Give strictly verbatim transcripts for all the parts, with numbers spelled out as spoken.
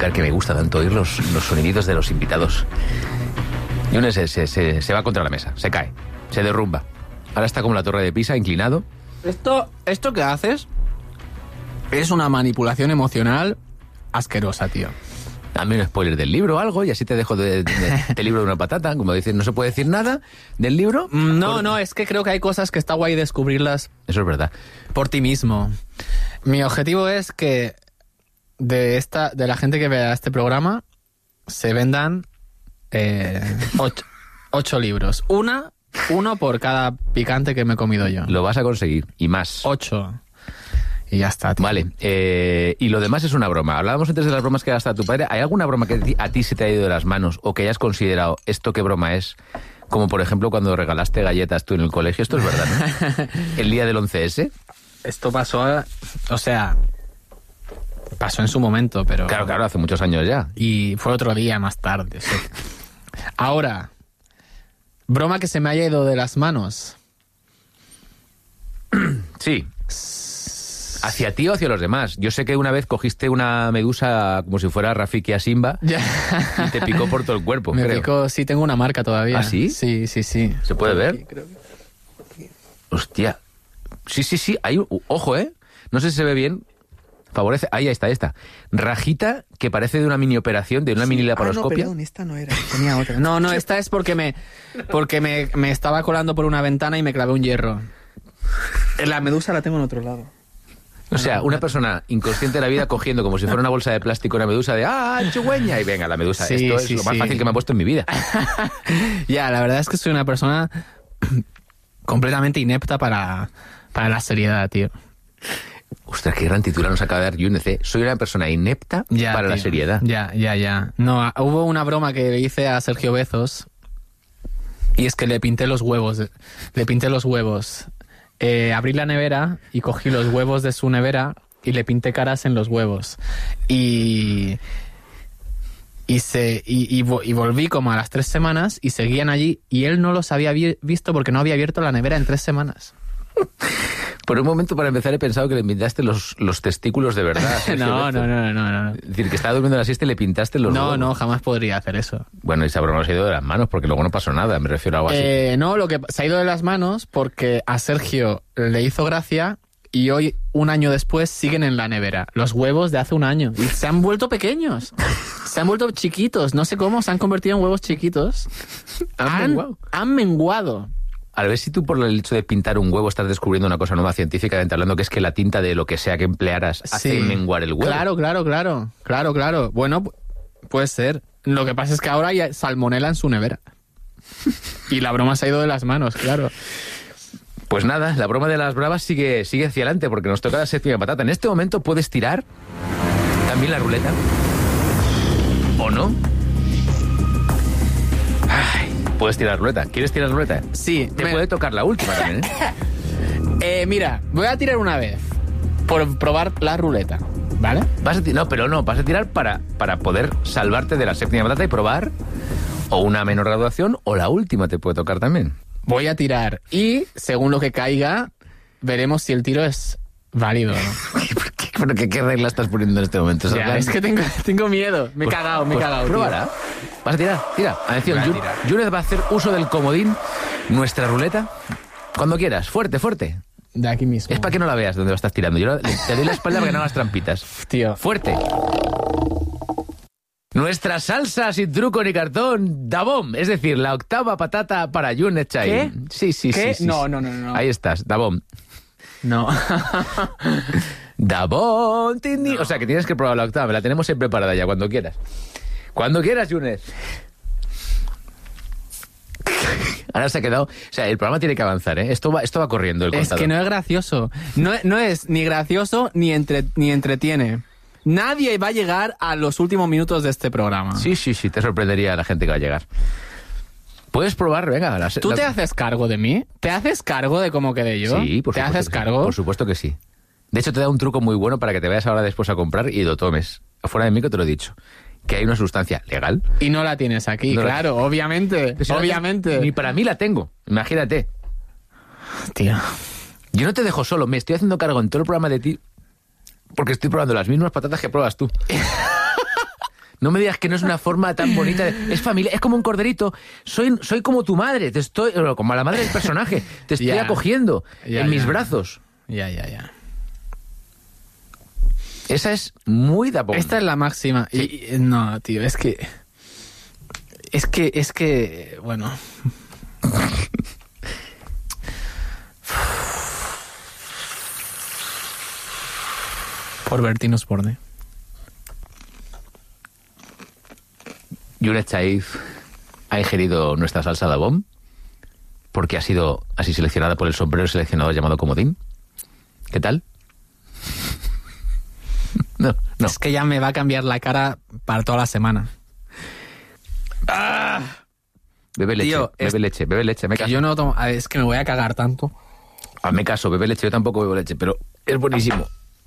Claro que me gusta tanto oír los, los soniditos de los invitados. Yunes se, se, se, se va contra la mesa, se cae, se derrumba. Ahora está como la Torre de Pisa, inclinado. Esto, esto que haces es una manipulación emocional asquerosa, tío. Dame un spoiler del libro o algo y así te dejo de, de, de, de libro de una patata. Como dices, no se puede decir nada del libro. No, por... no, es que creo que hay cosas que está guay descubrirlas. Eso es verdad. Por ti mismo. Mi objetivo es que de esta, de la gente que vea este programa se vendan eh, ocho, ocho libros. Una, uno por cada picante que me he comido yo. Lo vas a conseguir y más. Ocho. Y ya está, tío. Vale, eh, y lo demás es una broma. Hablábamos antes de las bromas que gasta tu padre. ¿Hay alguna broma que a ti se te ha ido de las manos o que hayas considerado esto qué broma es? Como por ejemplo cuando regalaste galletas tú en el colegio. Esto es verdad, ¿no? El día del once ese. Esto pasó, o sea, pasó en su momento, pero... Claro, claro, hace muchos años ya. Y fue otro día más tarde. Sí. Ahora, broma que se me haya ido de las manos. Sí. ¿Hacia ti o hacia los demás? Yo sé que una vez cogiste una medusa como si fuera Rafiki a Simba y te picó por todo el cuerpo, Me creo. picó, sí, tengo una marca todavía. ¿Ah, sí? Sí, sí, sí. ¿Se puede ver? Aquí, creo que... Hostia. Sí, sí, sí. Hay un... Ojo, ¿eh? No sé si se ve bien. Favorece. Ahí está, ahí está. Rajita que parece de una mini operación, de una sí. mini laparoscopia. Ah, no, perdón, esta no era. Tenía otra. No, no, esta es porque me porque me, me estaba colando por una ventana y me clavé un hierro. La medusa la tengo en otro lado. O sea, una persona inconsciente de la vida cogiendo como si fuera una bolsa de plástico una medusa de ¡ah, chigüeña! Y venga, la medusa. Sí, Esto es sí, lo más sí. fácil que me ha puesto en mi vida. Ya, la verdad es que soy una persona completamente inepta para, para la seriedad, tío. Ostras, qué gran titular nos acaba de dar Yunes, ¿eh? Soy una persona inepta ya, para tío. la seriedad. Ya, ya, ya. No, hubo una broma que le hice a Sergio Bezos y es que le pinté los huevos. Le pinté los huevos. Eh, abrí la nevera y cogí los huevos de su nevera y le pinté caras en los huevos. Y... Y, se, y, y, y volví como a las tres semanas y seguían allí y él no los había vi- visto porque no había abierto la nevera en tres semanas. Por un momento, para empezar, he pensado que le pintaste los, los testículos de verdad. no, no, no, no, no. Es decir, que estaba durmiendo la siesta y le pintaste los No, huevos. no, jamás podría hacer eso. Bueno, y esa broma se ha ido de las manos porque luego no pasó nada, me refiero a algo así. Eh, no, lo que se ha ido de las manos porque a Sergio le hizo gracia y hoy, un año después, siguen en la nevera. Los huevos de hace un año. Y se han vuelto pequeños. Se han vuelto chiquitos. No sé cómo, se han convertido en huevos chiquitos. Han, han menguado. Han menguado. A ver si tú por el hecho de pintar un huevo estás descubriendo una cosa nueva científicamente hablando, que es que la tinta de lo que sea que emplearas hace sí. menguar el huevo. Claro, claro, claro. Claro, claro. Bueno, puede ser. Lo que pasa es que ahora hay salmonela en su nevera. Y la broma se ha ido de las manos, claro. Pues nada, la broma de las bravas sigue, sigue hacia adelante porque nos toca la séptima patata. En este momento puedes tirar también la ruleta. ¿O no? Ay, puedes tirar ruleta. ¿Quieres tirar ruleta? Sí. Te me... puede tocar la última también, ¿eh? eh, mira, voy a tirar una vez por probar la ruleta, ¿vale? Vas a ti- no, pero no, vas a tirar para, para poder salvarte de la séptima patata y probar o una menor graduación o la última te puede tocar también. Voy a tirar y, según lo que caiga, veremos si el tiro es válido o no. ¿Pero qué, qué regla estás poniendo en este momento? Ya, es que tengo, tengo miedo. Me he pues, cagado, me he pues, cagado. Pruébala. ¿Vas a tirar? Tira. Atención, Voy a Yu- tirar. Yunes va a hacer uso del comodín, nuestra ruleta. Cuando quieras. Fuerte, fuerte. De aquí mismo. Es para que no la veas donde lo estás tirando. Yo te doy la espalda para que no hagas trampitas. Tío. Fuerte. Nuestra salsa sin truco ni cartón, Dabom, es decir, la octava patata para Yunes Chain. ¿Qué? Sí, sí, ¿Qué? sí, sí. No, no, no, no. Ahí estás, Dabom. No. Dabom, tini. No. O sea, que tienes que probar la octava, la tenemos siempre preparada ya, cuando quieras. Cuando quieras, Yunes. Ahora se ha quedado... O sea, el programa tiene que avanzar, ¿eh? Esto va, esto va corriendo el contador. Es que no es gracioso. No, no es ni gracioso ni, entre, ni entretiene. Nadie va a llegar a los últimos minutos de este programa. Sí, sí, sí, te sorprendería a la gente que va a llegar. Puedes probar, venga. La, ¿Tú la... te haces cargo de mí? ¿Te haces cargo de cómo quedé yo? Sí, por ¿Te supuesto haces que sí. cargo? Por supuesto que sí. De hecho, te da un truco muy bueno para que te vayas ahora después a comprar y lo tomes. Fuera de mí que te lo he dicho. Que hay una sustancia legal. Y no la tienes aquí, no claro, la... obviamente. Si obviamente. La... Ni para mí la tengo, imagínate. Tío. Yo no te dejo solo, me estoy haciendo cargo en todo el programa de ti porque estoy probando las mismas patatas que pruebas tú. No me digas que no es una forma tan bonita. De, es familia, es como un corderito. Soy, soy como tu madre, te estoy, como la madre del personaje. Te estoy Ya. acogiendo Ya, en mis ya. brazos. Ya, ya, ya. Esa es muy Dapón. Esta es la máxima. Y, y- no, tío, es que... Es que, es que... Bueno... Por Bertín Osborne. Yunet Chaif ha ingerido nuestra salsa Dapón porque ha sido así seleccionada por el sombrero seleccionador llamado Comodín. ¿Qué tal? No, no. Es que ya me va a cambiar la cara para toda la semana. Bebe leche, Tío, bebe es- leche, bebe leche. Me Que caso. yo no tomo... a ver, Es que me voy a cagar tanto. Hazme caso, bebe leche. Yo tampoco bebo leche, pero es buenísimo.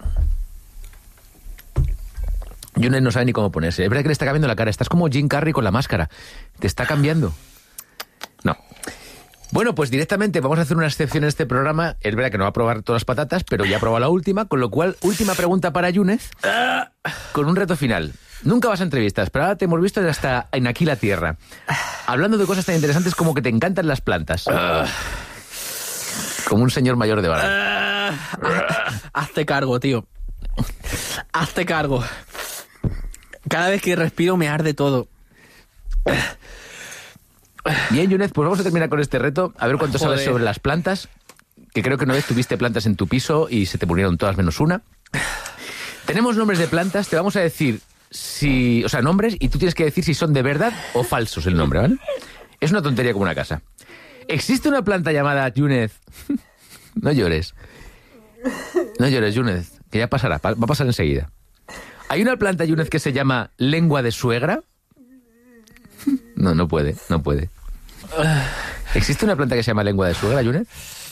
Yunet no sabe ni cómo ponerse. Es verdad que le está cambiando la cara. Estás como Jim Carrey con la máscara. Te está cambiando. No. Bueno, pues directamente vamos a hacer una excepción en este programa. Es verdad que no va a probar todas las patatas, pero ya ha probado la última, con lo cual, última pregunta para Yunet, con un reto final. Nunca vas a entrevistas, pero ahora te hemos visto hasta en Aquí la Tierra. Hablando de cosas tan interesantes como que te encantan las plantas. Como un señor mayor de verdad. Hazte cargo, tío. Hazte cargo. Cada vez que respiro me arde todo. Bien, Yunet, pues vamos a terminar con este reto. A ver cuánto Joder. sabes sobre las plantas. Que creo que una vez tuviste plantas en tu piso y se te murieron todas menos una. Tenemos nombres de plantas. Te vamos a decir si... O sea, nombres, y tú tienes que decir si son de verdad o falsos el nombre, ¿vale? Es una tontería como una casa. ¿Existe una planta llamada Yunet? No llores. No llores, Yunet, que ya pasará. Pa- Va a pasar enseguida. ¿Hay una planta, Yunet, que se llama lengua de suegra? No, no puede, no puede. ¿Existe una planta que se llama lengua de suegra, Yunet?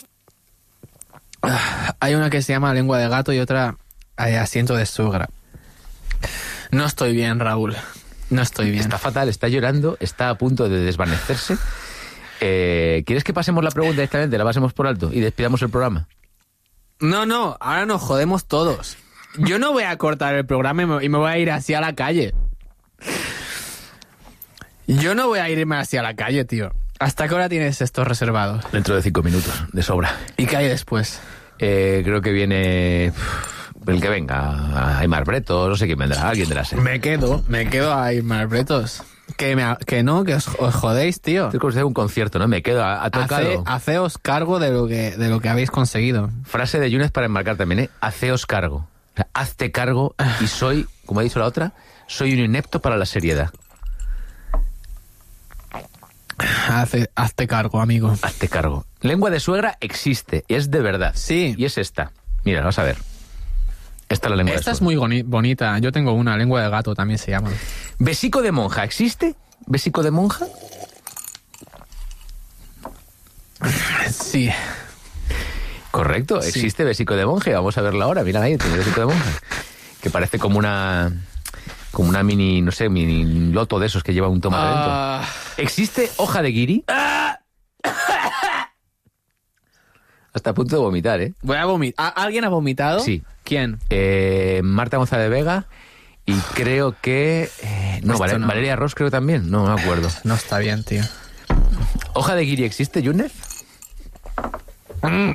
Hay una que se llama lengua de gato y otra eh, asiento de suegra. No estoy bien, Raúl. No estoy bien. Está fatal, está llorando, está a punto de desvanecerse. Eh, ¿Quieres que pasemos la pregunta directamente, la pasemos por alto y despidamos el programa? No, no, ahora nos jodemos todos. Yo no voy a cortar el programa y me, y me voy a ir así a la calle. Yo no voy a irme así a la calle, tío. ¿Hasta qué hora tienes esto reservado? Dentro de cinco minutos, de sobra. ¿Y qué hay después? Eh, creo que viene uf, el que venga, Aymar Breto, no sé quién vendrá, alguien de la serie. Me quedo, me quedo ahí, Malbretos. Que, me, que no, que os, os jodéis, tío. Es como si fuera un concierto, ¿no? Me quedo, ha, ha tocado. Hace, haceos cargo de lo que de lo que habéis conseguido. Frase de Yunes para enmarcar también, ¿eh? Haceos cargo. O sea, hazte cargo y soy, como ha dicho la otra, soy un inepto para la seriedad. Hace, hazte cargo, amigo. Hazte cargo. Lengua de suegra existe, es de verdad. Sí. Y es esta. Mira, vas a ver. Esta es la lengua Esta de es suegra. muy boni- bonita. Yo tengo una, lengua de gato también se llama. Besico de monja, ¿existe? ¿Besico de monja? Sí. Correcto, Sí. existe besico de monje. Vamos a verla ahora. Mira ahí, tiene besico de monja. Que parece como una... Como una mini, no sé, mini loto de esos que lleva un tomate dentro. Ah, ¿Existe hoja de guiri? Hasta a punto de vomitar, ¿eh? voy a vomitar. ¿Alguien ha vomitado? Sí. ¿Quién? Eh, Marta González Vega y creo que... eh, no, Esto Vale- no. Valeria Ross creo también. No, no me acuerdo. No está bien, tío. ¿Hoja de guiri existe, Yunes? ¿Mm?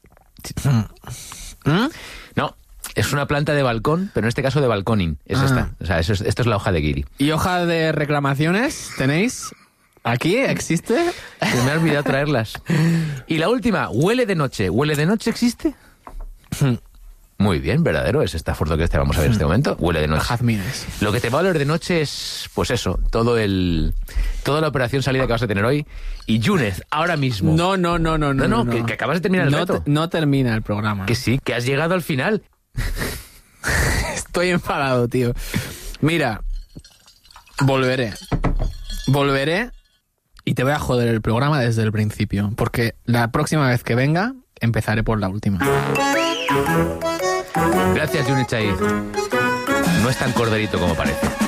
No, es una planta de balcón, pero en este caso de balconing. Es Ah. esta. O sea, eso es- esto es la hoja de guiri. ¿Y hoja de reclamaciones tenéis? ¿Aquí existe? Se me ha olvidado traerlas. Y la última, huele de noche. ¿Huele de noche existe? Muy bien, verdadero. Es esta foto que te vamos a ver en este momento. Huele de noche. Jazmines. Lo que te va a oler de noche es, pues eso, todo el, toda la operación salida que vas a tener hoy. Y Yunes, ahora mismo. No, no, no, no, no. No, no, que- que acabas de terminar el no, reto. te- no termina el programa. Que sí, que has llegado al final. Estoy enfadado, tío. Mira, volveré. Volveré y te voy a joder el programa desde el principio. Porque la próxima vez que venga, empezaré por la última. Gracias, Yunes Chaiz. No es tan corderito como parece.